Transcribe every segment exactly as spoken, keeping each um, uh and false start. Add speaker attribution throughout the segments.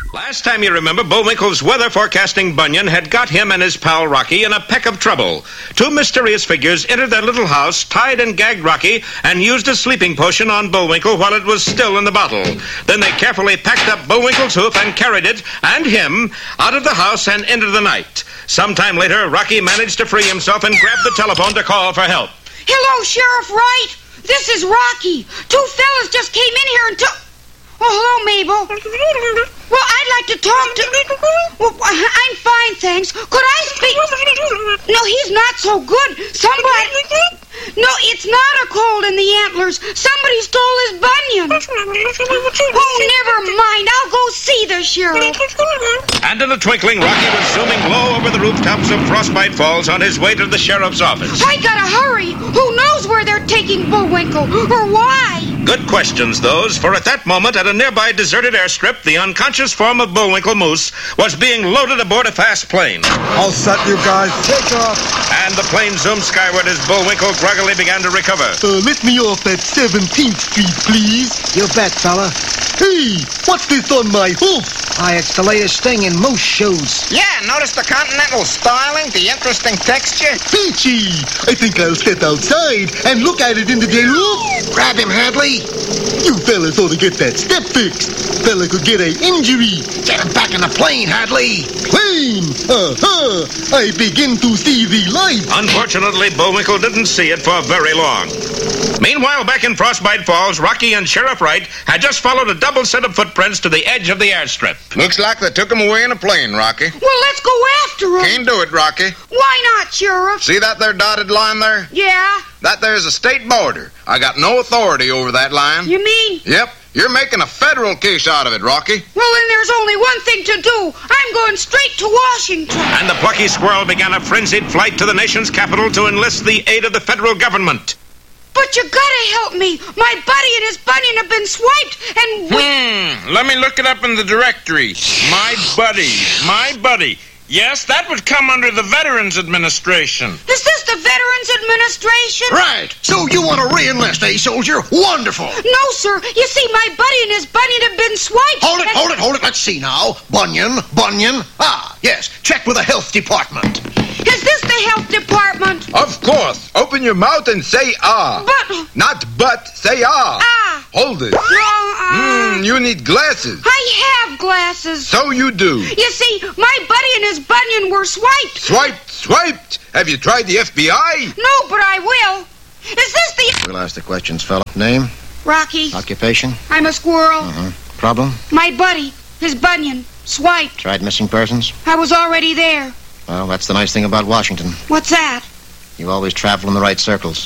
Speaker 1: Last time, you remember, Bullwinkle's weather forecasting bunion had got him and his pal Rocky in a peck of trouble. Two mysterious figures entered their little house, tied and gagged Rocky, and used a sleeping potion on Bullwinkle while it was still in the bottle. Then they carefully packed up Bullwinkle's hoof and carried it, and him, out of the house and into the night. Sometime later, Rocky managed to free himself and grabbed the telephone to call for help.
Speaker 2: Hello, Sheriff Wright. This is Rocky. Two fellas just came in here and took... Oh, hello, Mabel. Well, I'd like to talk to... Well, I'm fine, thanks. Could I speak... No, he's not so good. Somebody... No, it's not a cold in the antlers. Somebody stole his bunion. Oh, never mind. I'll go see the sheriff.
Speaker 1: And in a twinkling, Rocky was zooming low over the rooftops of Frostbite Falls on his way to the sheriff's office.
Speaker 2: I gotta hurry. Who knows where they're taking Bullwinkle, or why?
Speaker 1: Good questions, those, for at that moment, at a nearby deserted airstrip, the unconscious form of Bullwinkle Moose was being loaded aboard a fast plane.
Speaker 3: All set, you guys. Take off.
Speaker 1: And the plane zoomed skyward as Bullwinkle groggily began to recover.
Speaker 3: Uh, let me off at seventeenth Street, please.
Speaker 4: You bet, fella.
Speaker 3: Hey, what's this on my hoof?
Speaker 4: Why, it's the latest thing in moose shoes.
Speaker 5: Yeah, notice the continental styling, the interesting texture?
Speaker 3: Peachy! I think I'll step outside and look at it in the day look.
Speaker 4: Grab him, Hadley.
Speaker 3: You fellas ought to get that step fixed. Fella could get an injury.
Speaker 4: Get him back in the plane, Hadley.
Speaker 3: Plane! Uh-huh! I begin to see the light.
Speaker 1: Unfortunately, Bullwinkle didn't see it for very long. Meanwhile, back in Frostbite Falls, Rocky and Sheriff Wright had just followed a double set of footprints to the edge of the airstrip.
Speaker 5: Looks like they took him away in a plane, Rocky.
Speaker 2: Well, let's go after him.
Speaker 5: Can't do it, Rocky.
Speaker 2: Why not, Sheriff?
Speaker 5: See that there dotted line there?
Speaker 2: Yeah?
Speaker 5: That there's a state border. I got no authority over that line.
Speaker 2: You mean?
Speaker 5: Yep. You're making a federal case out of it, Rocky.
Speaker 2: Well, then there's only one thing to do. I'm going straight to Washington.
Speaker 1: And the plucky squirrel began a frenzied flight to the nation's capital to enlist the aid of the federal government.
Speaker 2: But you gotta help me. My buddy and his bunion have been swiped, and...
Speaker 6: Hmm, let me look it up in the directory. My buddy, my buddy. Yes, that would come under the Veterans Administration.
Speaker 2: Is this the Veterans Administration?
Speaker 4: Right. So you want to re-enlist, eh, soldier? Wonderful.
Speaker 2: No, sir. You see, my buddy and his bunion have been swiped.
Speaker 4: Hold it,
Speaker 2: and...
Speaker 4: hold it, hold it. Let's see now. Bunion, bunion. Ah, yes. Check with the health department.
Speaker 2: Is this the health department?
Speaker 5: Of course. Open your mouth and say ah.
Speaker 2: But...
Speaker 5: Not but, say ah.
Speaker 2: Ah.
Speaker 5: Hold it.
Speaker 2: Wrong.
Speaker 5: Hmm, you need glasses.
Speaker 2: I have glasses.
Speaker 5: So you do.
Speaker 2: You see, my buddy and his bunion were swiped.
Speaker 5: Swiped, swiped. Have you tried the F B I?
Speaker 2: No, but I will. Is this the...
Speaker 4: We'll ask the questions, fella. Name?
Speaker 2: Rocky.
Speaker 4: Occupation?
Speaker 2: I'm a squirrel.
Speaker 4: Uh-huh. Problem?
Speaker 2: My buddy, his bunion, swiped.
Speaker 4: Tried missing persons?
Speaker 2: I was already there.
Speaker 4: Well, that's the nice thing about Washington.
Speaker 2: What's that?
Speaker 4: You always travel in the right circles.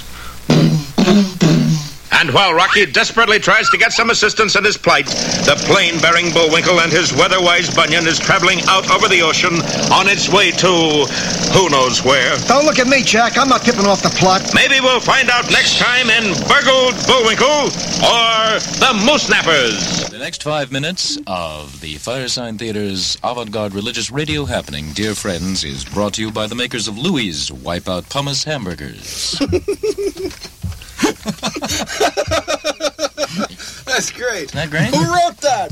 Speaker 1: And while Rocky desperately tries to get some assistance in his plight, the plane bearing Bullwinkle and his weather-wise bunion is traveling out over the ocean on its way to who knows where.
Speaker 4: Don't look at me, Jack. I'm not tipping off the plot.
Speaker 1: Maybe we'll find out next time in Burgled Bullwinkle or the Moose Snappers.
Speaker 7: The next five minutes of the Firesign Theater's avant-garde religious radio happening, dear friends, is brought to you by the makers of Louis' Wipeout Pumice Hamburgers.
Speaker 8: That's great.
Speaker 7: Isn't that great?
Speaker 8: Who wrote that?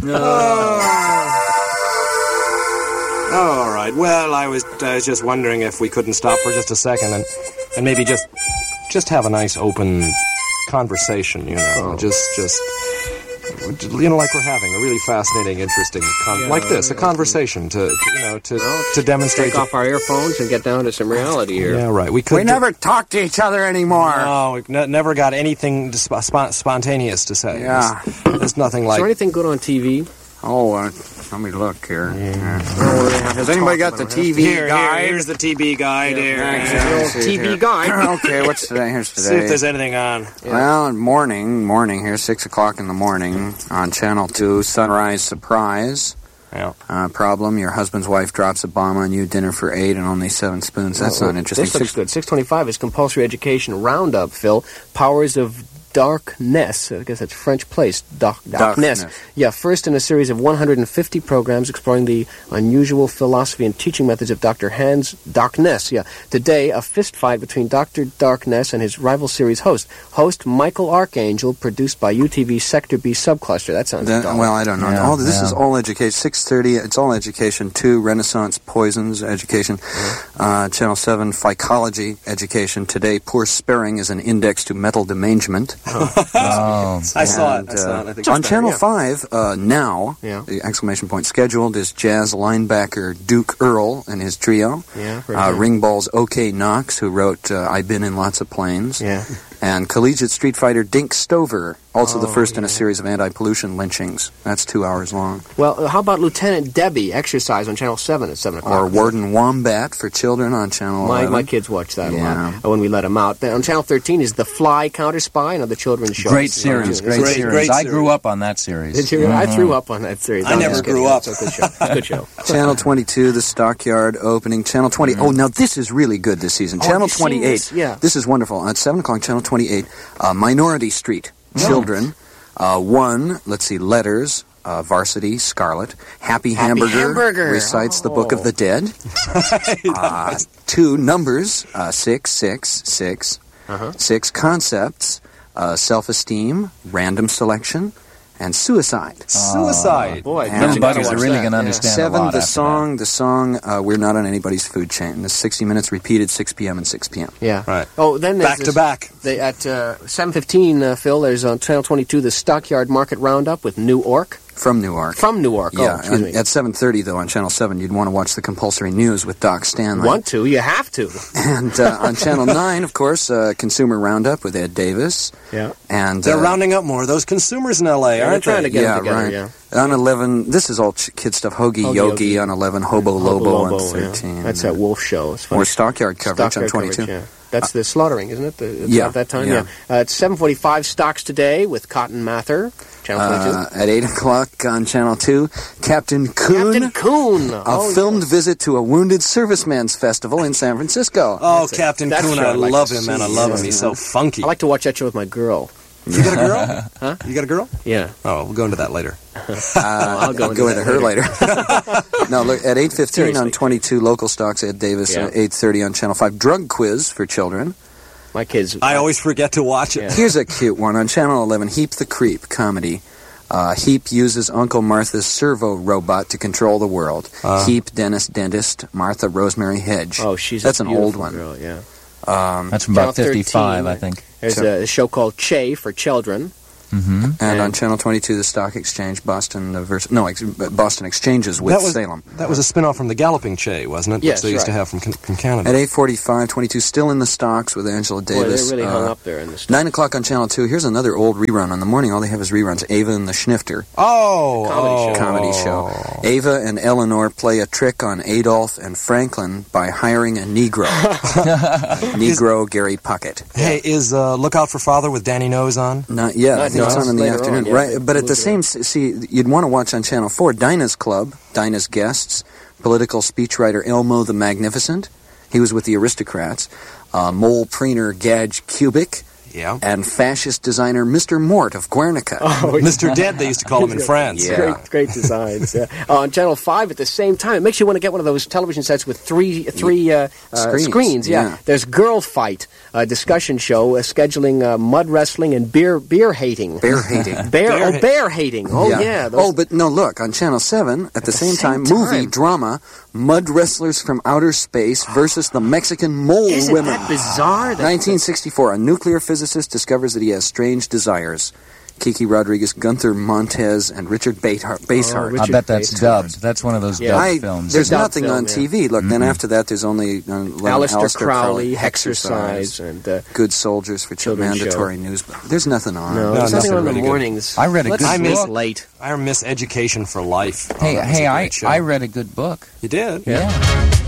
Speaker 9: Oh. All right. Well, I was I was just wondering if we couldn't stop for just a second and and maybe just just have a nice open conversation. You know, oh. just just you know, like we're having a really fascinating, interesting, con- yeah, like this, a conversation to, to you know to well, to demonstrate.
Speaker 10: Take off our earphones and get down to some reality here.
Speaker 9: Yeah, right. We could.
Speaker 8: We never talk to each other anymore.
Speaker 9: No, we n- never got anything sp- sp- spontaneous to say.
Speaker 8: Yeah,
Speaker 9: there's, there's nothing like.
Speaker 10: Is there anything good on T V?
Speaker 8: Oh, uh, let me look here. Yeah. Yeah. Has anybody got the T V
Speaker 9: here,
Speaker 8: guide?
Speaker 9: Here, here's the T V guide.
Speaker 8: Yeah,
Speaker 9: here,
Speaker 8: yeah,
Speaker 10: the T V here. guide.
Speaker 8: Okay, what's today? Here's today.
Speaker 9: See if there's anything on.
Speaker 8: Yeah. Well, morning, morning here, six o'clock in the morning on Channel Two. Sunrise surprise.
Speaker 9: Yeah.
Speaker 8: Uh, problem: your husband's wife drops a bomb on you. Dinner for eight and only seven spoons. That's
Speaker 10: oh,
Speaker 8: not interesting.
Speaker 10: This looks good. Six twenty-five is compulsory education roundup. Phil, powers of Darkness. I guess that's French place. Dark, Darkness.
Speaker 8: Darkness.
Speaker 10: Yeah, first in a series of one hundred fifty programs exploring the unusual philosophy and teaching methods of Doctor Hans Darkness. Yeah. Today, a fist fight between Doctor Darkness and his rival series host. Host Michael Archangel, produced by U T V's Sector B subcluster. That sounds
Speaker 8: That,
Speaker 10: dull.
Speaker 8: well, I don't know.
Speaker 11: Yeah,
Speaker 8: all, this
Speaker 11: yeah.
Speaker 8: is all education. six thirty, it's all education. two, Renaissance Poisons, education. Uh, Channel seven, Phycology, education. Today, Poor Sparing is an index to metal derangement.
Speaker 11: Oh.
Speaker 9: I saw it.
Speaker 8: And,
Speaker 9: I saw
Speaker 8: uh,
Speaker 9: it. I think
Speaker 8: on
Speaker 9: it's
Speaker 8: Channel
Speaker 9: better,
Speaker 8: five, uh, now,
Speaker 10: Yeah.
Speaker 8: the exclamation point scheduled is jazz linebacker Duke Earl and his trio.
Speaker 10: Yeah, very
Speaker 8: Uh,
Speaker 10: good.
Speaker 8: Ringball's O K. Knox, who wrote uh, I've Been in Lots of Planes.
Speaker 10: Yeah.
Speaker 8: And collegiate street fighter Dink Stover, also the
Speaker 10: Oh,
Speaker 8: first in a
Speaker 10: yeah.
Speaker 8: series of anti-pollution lynchings. That's two hours long.
Speaker 10: Well, uh, how about Lieutenant Debbie, Exercise on Channel seven at seven o'clock?
Speaker 8: Or Warden Wombat for children on Channel
Speaker 10: My,
Speaker 8: eleven.
Speaker 10: my kids watch that
Speaker 8: Yeah.
Speaker 10: a lot uh, when we let them out. Then on Channel thirteen is The Fly Counter Spy, another children's show.
Speaker 11: Great
Speaker 10: It's
Speaker 11: series,
Speaker 10: on-
Speaker 11: great,
Speaker 10: it's-
Speaker 11: series.
Speaker 9: great
Speaker 11: I
Speaker 9: series.
Speaker 11: grew up on that series.
Speaker 10: Did you? I threw up on that series.
Speaker 9: I
Speaker 10: I'm
Speaker 9: never
Speaker 10: just
Speaker 9: grew
Speaker 10: kidding.
Speaker 9: up.
Speaker 10: It's a good show. It's a good show.
Speaker 8: Channel twenty-two, the Stockyard opening. Channel twenty. Oh, now this is really good this season.
Speaker 10: Oh,
Speaker 8: Channel
Speaker 10: have you seen
Speaker 8: twenty-eight.
Speaker 10: this? Yeah.
Speaker 8: This is wonderful. At seven o'clock, Channel twenty-eight, uh, Minority Street, Children. Uh, one, let's see, Letters, uh, Varsity, Scarlet. Happy,
Speaker 10: Happy
Speaker 8: Hamburger,
Speaker 10: Hamburger.
Speaker 8: recites the Book of
Speaker 10: Oh.
Speaker 8: the Dead. uh, two, Numbers, uh, six, six, six.
Speaker 10: Uh-huh.
Speaker 8: Six, Concepts, uh, Self-Esteem, Random Selection, and Suicide.
Speaker 9: Suicide.
Speaker 10: Boy,
Speaker 8: And
Speaker 11: Little
Speaker 8: you
Speaker 11: buddies
Speaker 10: gotta
Speaker 11: are
Speaker 10: watch
Speaker 11: really
Speaker 10: that,
Speaker 11: going to
Speaker 10: yeah.
Speaker 11: understand a
Speaker 8: Seven,
Speaker 11: lot
Speaker 8: the
Speaker 11: after
Speaker 8: song, the song, uh, We're Not on Anybody's Food Chain. The sixty minutes repeated, six p.m. and six p.m.
Speaker 10: Yeah.
Speaker 9: Right.
Speaker 10: Oh, then there's
Speaker 9: Back to
Speaker 10: this-
Speaker 9: back.
Speaker 10: They, at uh, seven fifteen, uh, Phil, there's on Channel twenty-two the Stockyard Market Roundup with Newark.
Speaker 8: From Newark.
Speaker 10: From Newark.
Speaker 8: Yeah,
Speaker 10: Oh, excuse
Speaker 8: and
Speaker 10: me.
Speaker 8: at seven thirty, though, on Channel seven, you'd want to watch the compulsory news with Doc Stanley.
Speaker 10: Want to? You have to.
Speaker 8: And uh, on Channel nine, of course, uh, Consumer Roundup with Ed Davis.
Speaker 10: Yeah.
Speaker 8: And
Speaker 9: They're
Speaker 8: uh,
Speaker 9: rounding up more of those consumers in L A,
Speaker 10: Yeah,
Speaker 9: aren't
Speaker 10: they're trying
Speaker 9: they?
Speaker 10: to get
Speaker 8: yeah,
Speaker 10: them together,
Speaker 8: right.
Speaker 10: yeah.
Speaker 8: On eleven, this is all ch- kid stuff. Hoagie
Speaker 10: Hoagie
Speaker 8: Yogi
Speaker 10: Yogi.
Speaker 8: on eleven, Hobo
Speaker 10: Hobo
Speaker 8: Lobo,
Speaker 10: Lobo,
Speaker 8: on
Speaker 10: yeah.
Speaker 8: thirteen.
Speaker 10: That's that wolf show. It's funny.
Speaker 8: Or Stockyard coverage
Speaker 10: Stockyard
Speaker 8: on twenty-two.
Speaker 10: coverage, yeah. That's the slaughtering, isn't it? The, it's
Speaker 8: Yeah,
Speaker 10: At that time,
Speaker 8: yeah.
Speaker 10: yeah. Uh, it's seven forty-five, Stocks Today with Cotton Mather, Channel twenty-two.
Speaker 8: Uh, at eight o'clock on Channel two, Captain Coon.
Speaker 10: Captain Coon.
Speaker 8: A
Speaker 10: Oh,
Speaker 8: filmed visit to a Wounded Servicemen's Festival in San Francisco.
Speaker 9: Oh,
Speaker 10: That's a-
Speaker 9: Captain
Speaker 10: that's
Speaker 9: Coon,
Speaker 10: what
Speaker 9: I
Speaker 10: I'd like
Speaker 9: love
Speaker 10: to
Speaker 9: him, man. I
Speaker 10: see,
Speaker 9: love
Speaker 10: yeah.
Speaker 9: him. He's so funky.
Speaker 10: I like to watch that show with my girl.
Speaker 9: You got a girl?
Speaker 10: Huh?
Speaker 9: You got a girl?
Speaker 10: Yeah.
Speaker 9: Oh, we'll go into that later.
Speaker 8: Uh,
Speaker 10: I'll go
Speaker 8: I'll
Speaker 10: into
Speaker 8: go
Speaker 10: that
Speaker 8: into her later. No, look, at eight fifteen on
Speaker 10: Seriously.
Speaker 8: twenty-two, Local Stocks, Ed Davis.
Speaker 10: Yeah.
Speaker 8: Uh, eight thirty on Channel five, Drug Quiz for Children.
Speaker 10: My kids.
Speaker 9: I always forget to watch it.
Speaker 10: Yeah.
Speaker 8: Here's a cute one on Channel eleven, Heap the Creep comedy. Uh, Heap uses Uncle Martha's servo robot to control the world.
Speaker 9: Uh.
Speaker 8: Heap, Dentist, Dentist, Martha, Rosemary Hedge.
Speaker 10: Oh, she's
Speaker 8: That's
Speaker 10: a
Speaker 8: an old
Speaker 10: beautiful
Speaker 8: one.
Speaker 10: girl, yeah.
Speaker 8: Um,
Speaker 11: That's from about
Speaker 10: Channel
Speaker 11: fifty-five,
Speaker 10: thirteen,
Speaker 11: I think.
Speaker 10: There's
Speaker 8: Sure.
Speaker 10: a show called Che for children.
Speaker 11: Mm-hmm.
Speaker 8: and
Speaker 10: And-
Speaker 8: on Channel twenty-two, the Stock Exchange, Boston, uh, vers- no, ex- Boston Exchanges with
Speaker 9: that was,
Speaker 8: Salem.
Speaker 9: That was a spin-off from the Galloping Che, wasn't it?
Speaker 10: Yes,
Speaker 9: Which they used to
Speaker 10: right.
Speaker 9: have from, from Canada.
Speaker 8: At eight forty-five, twenty-two, still in the stocks with Angela
Speaker 10: Boy,
Speaker 8: Davis.
Speaker 10: they're really hung
Speaker 8: Uh,
Speaker 10: up there in this.
Speaker 8: Nine o'clock on Channel two. Here's another old rerun. On the morning, all they have is reruns. Ava and the Schnifter.
Speaker 9: Oh,
Speaker 10: Comedy
Speaker 9: oh.
Speaker 10: show.
Speaker 8: Comedy show. Ava and Eleanor play a trick on Adolf and Franklin by hiring a Negro. Negro Gary Puckett.
Speaker 9: Hey, is uh, Look Out for Father with Danny Nose on?
Speaker 8: Not yet. I
Speaker 10: Not-
Speaker 8: think
Speaker 10: no,
Speaker 8: it's on
Speaker 10: it's
Speaker 8: in the
Speaker 10: later
Speaker 8: afternoon.
Speaker 10: on, yeah,
Speaker 8: right.
Speaker 10: they
Speaker 8: But at the
Speaker 10: moved
Speaker 8: same,
Speaker 10: it
Speaker 8: see, you'd want to watch on Channel four, Dinah's Club, Dinah's Guests, political speechwriter Elmo the Magnificent. He was with the Aristocrats. Uh, mole preener Gadge Kubik.
Speaker 9: Yeah.
Speaker 8: And fascist designer Mister Mort of Guernica.
Speaker 10: Oh,
Speaker 9: Mister Dead, they used to call him in France.
Speaker 8: Yeah.
Speaker 10: Great, great designs. Yeah. Uh, on Channel Five at the same time, it makes you want to get one of those television sets with three three uh, uh,
Speaker 8: Screens,
Speaker 10: screens. Yeah.
Speaker 8: yeah.
Speaker 10: There's Girl Fight, a discussion show uh, scheduling uh, mud wrestling and beer beer hating.
Speaker 8: Bear hating.
Speaker 10: Bear,
Speaker 9: Bear
Speaker 10: oh,
Speaker 9: hate.
Speaker 10: bear hating. Oh yeah. those-
Speaker 8: Oh, but no, look, on Channel seven, at the, same,
Speaker 10: same
Speaker 8: time, movie,
Speaker 10: time.
Speaker 8: drama, Mud Wrestlers from Outer Space versus the Mexican Mole
Speaker 10: Isn't
Speaker 8: Women.
Speaker 10: that bizarre? That-
Speaker 8: nineteen sixty-four, a nuclear physicist discovers that he has strange desires. Kiki Rodriguez, Gunther Montez, and Richard Basehart. Basehart.
Speaker 10: Richard
Speaker 11: I bet that's
Speaker 10: Bates.
Speaker 11: dubbed. That's one of those
Speaker 10: Yeah.
Speaker 11: dubbed
Speaker 8: I-
Speaker 11: films.
Speaker 8: There's
Speaker 10: Dub
Speaker 8: nothing
Speaker 10: film,
Speaker 8: on
Speaker 10: yeah.
Speaker 8: T V. Look, then after that, there's only uh,
Speaker 10: Alistair,
Speaker 8: Aleister
Speaker 10: Crowley,
Speaker 8: Exercise,
Speaker 10: Exercise, and uh,
Speaker 8: Good Soldiers for
Speaker 10: Children's
Speaker 8: Mandatory News. There's nothing on.
Speaker 10: no,
Speaker 9: No,
Speaker 10: there's nothing
Speaker 9: nothing
Speaker 10: on the
Speaker 9: really good.
Speaker 10: mornings.
Speaker 11: I read a
Speaker 10: Let's
Speaker 11: good
Speaker 9: I
Speaker 10: see
Speaker 9: miss-
Speaker 10: this late.
Speaker 9: I miss Education for Life. Oh,
Speaker 11: Hey,
Speaker 9: that was
Speaker 11: hey,
Speaker 9: a
Speaker 11: I,
Speaker 9: great show.
Speaker 11: I read a good book.
Speaker 9: You did?
Speaker 11: Yeah.